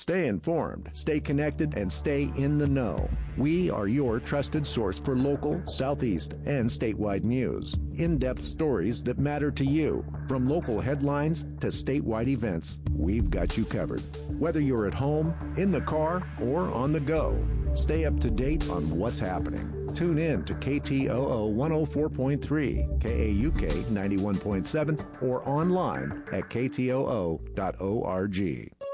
Stay informed, stay connected, and stay in the know. We are your trusted source for local, Southeast, and statewide news. In-depth stories that matter to you. From local headlines to statewide events, we've got you covered. Whether you're at home, in the car, or on the go, stay up to date on what's happening. Tune in to KTOO 104.3, KAUK 91.7, or online at ktoo.org.